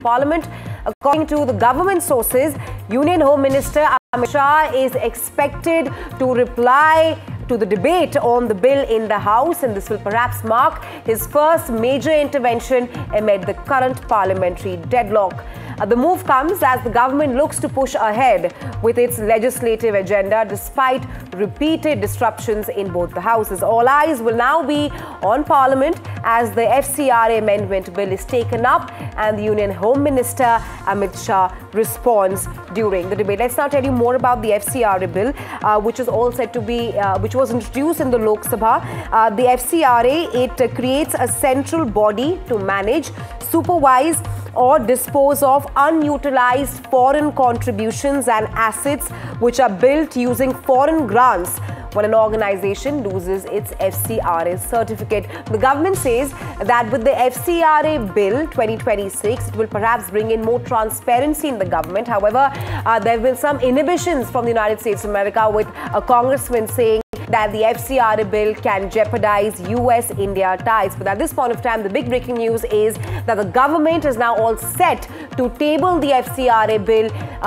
Parliament. According to the government sources, Union Home Minister Amit Shah is expected to reply to the debate on the bill in the House, and this will perhaps mark his first major intervention amid the current parliamentary deadlock. The move comes as the government looks to push ahead with its legislative agenda despite repeated disruptions in both the houses. All eyes will now be on Parliament as the FCRA amendment bill is taken up and the Union Home Minister Amit Shah responds during the debate. Let's now tell you more about the FCRA bill, which is all said to be, which was introduced in the Lok Sabha. The FCRA, it creates a central body to manage, supervise or dispose of unutilized foreign contributions and assets which are built using foreign grants when an organization loses its FCRA certificate. The government says that with the FCRA bill 2026, it will perhaps bring in more transparency in the government. However, there have been some inhibitions from the United States of America, with a congressman saying that the FCRA bill can jeopardize US-India ties. But at this point of time, the big breaking news is that the government is now all set to table the FCRA bill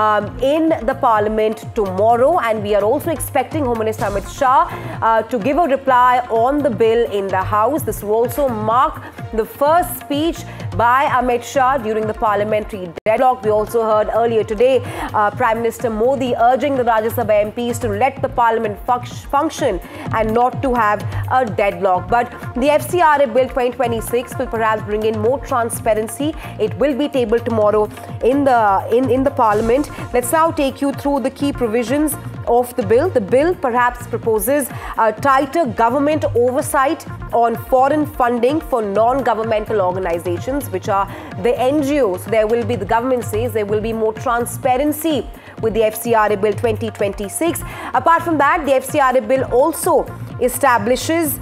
in the parliament tomorrow, and we are also expecting Home Minister Amit Shah to give a reply on the bill in the House. This will also mark the first speech by Amit Shah during the parliamentary deadlock. We also heard earlier today Prime Minister Modi urging the Rajya Sabha MPs to let the parliament function and not to have a deadlock. But the FCRA bill 2026 will perhaps bring in more transparency. It will be tabled tomorrow in the parliament. Let's now take you through the key provisions of the bill. The bill perhaps proposes a tighter government oversight on foreign funding for non-governmental organizations, which are the NGOs. There will be, the government says, there will be more transparency with the FCRA bill 2026. Apart from that, the FCRA bill also establishes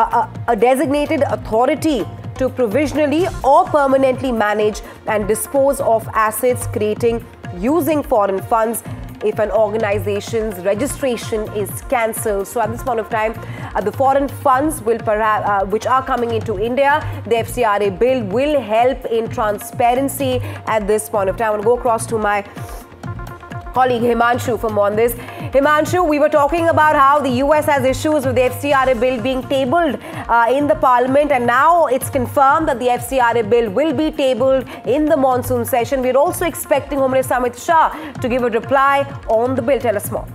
a designated authority to provisionally or permanently manage and dispose of assets using foreign funds if an organization's registration is cancelled. So at this point of time, the foreign funds will perhaps, which are coming into India, the FCRA bill will help in transparency at this point of time. I want to go across to my colleague Himanshu for more on this. Himanshu, we were talking about how the US has issues with the FCRA bill being tabled in the parliament, and now it's confirmed that the FCRA bill will be tabled in the monsoon session. We're also expecting Home Minister Amit Shah to give a reply on the bill. Tell us more.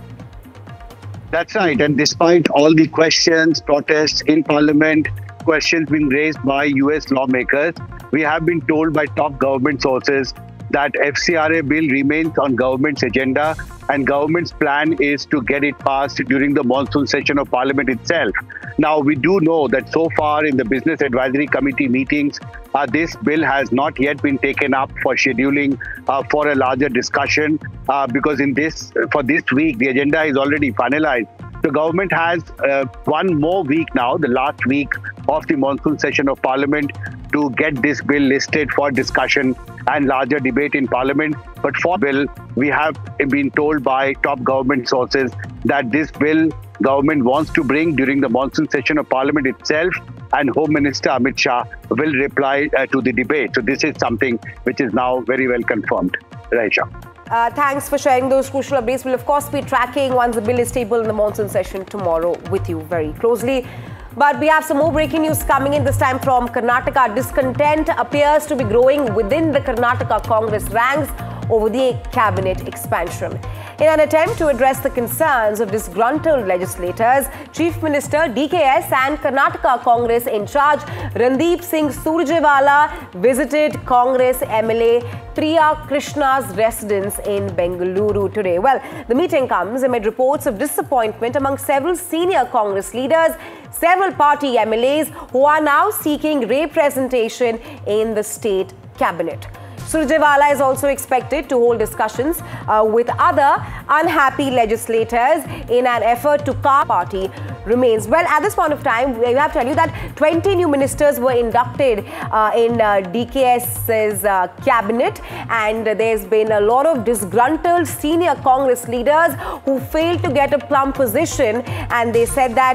That's right. And despite all the questions, protests in parliament, questions being raised by US lawmakers, we have been told by top government sources that FCRA bill remains on government's agenda, and government's plan is to get it passed during the monsoon session of parliament itself. Now, we do know that so far in the Business Advisory Committee meetings, this bill has not yet been taken up for scheduling for a larger discussion because for this week, the agenda is already finalized. The government has one more week now, the last week of the monsoon session of parliament, to get this bill listed for discussion and larger debate in parliament. But for bill, we have been told by top government sources that this bill government wants to bring during the monsoon session of parliament itself, and Home Minister Amit Shah will reply to the debate. So this is something which is now very well confirmed. Raisha. Thanks for sharing those crucial updates. We'll of course be tracking once the bill is tabled in the monsoon session tomorrow with you very closely. But we have some more breaking news coming in, this time from Karnataka. Discontent appears to be growing within the Karnataka Congress ranks over the cabinet expansion. In an attempt to address the concerns of disgruntled legislators, Chief Minister DKS and Karnataka Congress in charge Randeep Singh Surjewala visited Congress MLA Priya Krishna's residence in Bengaluru today. Well, the meeting comes amid reports of disappointment among several senior Congress leaders, several party MLAs who are now seeking representation in the state cabinet. Surjewala is also expected to hold discussions with other unhappy legislators in an effort to calm party remains. Well, at this point of time, we have to tell you that 20 new ministers were inducted in DKS's cabinet, and there's been a lot of disgruntled senior Congress leaders who failed to get a plum position, and they said that